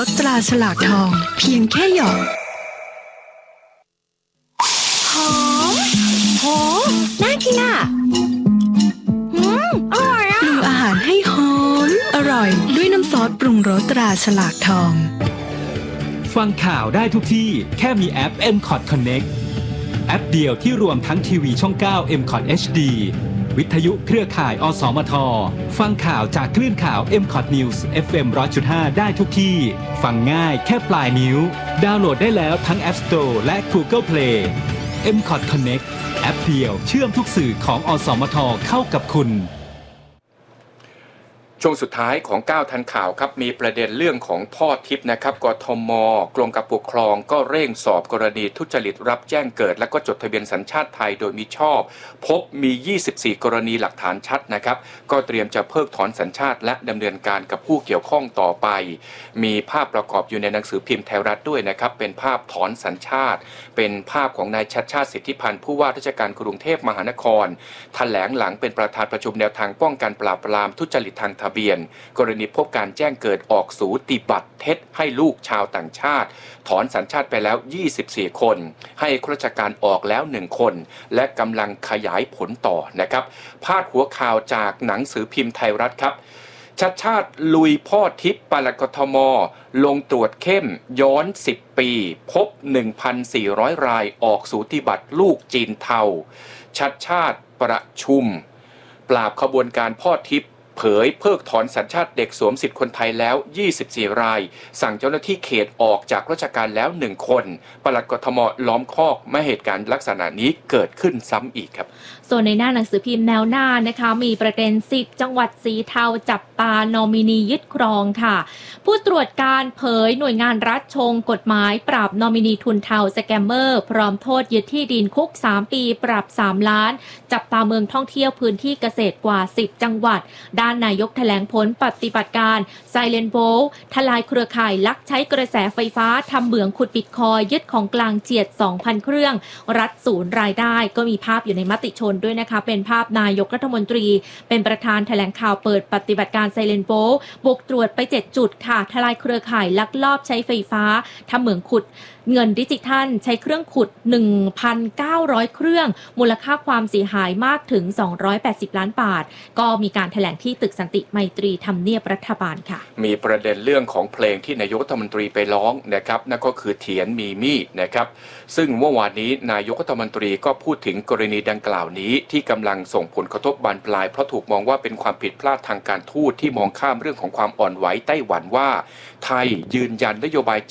ตราฉลากทองเพียงแค่หยอดหอมโหน่ากินอ่ะอร่อยอ่ะปรุงอาหารให้หอมอร่อยด้วยน้ำซอสปรุงรสตราฉลากทองฟังข่าวได้ทุกที่แค่มีแอป MCOT Connect แอปเดียวที่รวมทั้งทีวีช่อง 9 MCOT HD วิทยุเครือข่ายอสมทฟังข่าวจากคลื่นข่าว MCOT News FM 100.5 ได้ทุกที่ฟังง่ายแค่ปลายนิ้วดาวน์โหลดได้แล้วทั้ง App Store และ Google Play MCOT Connect แอปเดียวเชื่อมทุกสื่อของอสมทเข้ากับคุณช่วงสุดท้ายของ9ทันข่าวครับมีประเด็นเรื่องของพ่อทิพย์นะครับกทม.กรมการปกครองก็เร่งสอบกรณีทุจริตรับแจ้งเกิดและก็จดทะเบียนสัญชาติไทยโดยมิชอบพบมี24กรณีหลักฐานชัดนะครับก็เตรียมจะเพิกถอนสัญชาติและดำเนินการกับผู้เกี่ยวข้องต่อไปมีภาพประกอบอยู่ในหนังสือพิมพ์ไทยรัฐด้วยนะครับเป็นภาพถอนสัญชาติเป็นภาพของนายชัชชาติสิทธิพันธ์ผู้ว่าราชการกรุงเทพมหานครแถลงหลังเป็นประธานประชุมแนวทางป้องกันปราบปรามทุจริตทางทะเบียนกรณีพบการแจ้งเกิดออกสูติบัตรเท็จให้ลูกชาวต่างชาติถอนสัญชาติไปแล้ว24คนให้ข้าราชการออกแล้ว1คนและกำลังขยายผลต่อนะครับพาดหัวข่าวจากหนังสือพิมพ์ไทยรัฐครับชัชชาติลุยพ่อทิพย์ปลัดกทม.ลงตรวจเข้มย้อน10ปีพบ 1,400 รายออกสูติบัตรลูกจีนเทาชัชชาติประชุมปราบขบวนการพ่อทิพย์เผยเพิกถอนสัญชาติเด็กสวมสิทธิคนไทยแล้ว24รายสั่งเจ้าหน้าที่เขตออกจากราชการแล้ว1คนปลัดกทม.ล้อมคอกไม่เหตุการณ์ลักษณะนี้เกิดขึ้นซ้ำอีกครับส่วนในหน้าหนังสือพิมพ์แนวหน้านะคะมีประเด็น10จังหวัดสีเทาจับตานอมินียึดครองค่ะผู้ตรวจการเผยหน่วยงานรัฐชงกฎหมายปราบนอมินีทุนเทาสแกมเมอร์พร้อมโทษยึดที่ดินคุก3ปีปรับ3ล้านจับตาเมืองท่องเที่ยวพื้นที่เกษตรกว่า10จังหวัดด้านนายกแถลงผลปฏิบัติการ Silent Vote ทลายเครือข่ายลักใช้กระแสไฟฟ้าทำเหมืองขุดบิตคอยยึดของกลางเจียด 2,000 เครื่องรัฐศูนย์รายได้ก็มีภาพอยู่ในมติชนด้วยนะคะเป็นภาพนายกรัฐมนตรีเป็นประธานแถลงข่าวเปิดปฏิบัติการ Silent Vote บุกตรวจไป7จุดค่ะทลายเครือข่ายลักลอบใช้ไฟฟ้าทำเหมืองขุดเงินดิจิทัลใช้เครื่องขุด 1,900 เครื่องมูลค่าความเสียหายมากถึง280ล้านบาทก็มีการแถลงที่ตึกสันติไมตรีทำเนียบรัฐบาลค่ะมีประเด็นเรื่องของเพลงที่นายกรัฐมนตรีไปร้องนะครับนั่นก็คือเถียนมีมีดนะครับซึ่งเมื่อวานนี้นายกรัฐมนตรีก็พูดถึงกรณีดังกล่าวนี้ที่กำลังส่งผลกระทบบานปลายเพราะถูกมองว่าเป็นความผิดพลาดทางการทูตที่มองข้ามเรื่องของความอ่อนไหวไต้หวันว่าไทยยืนยันนโยบาย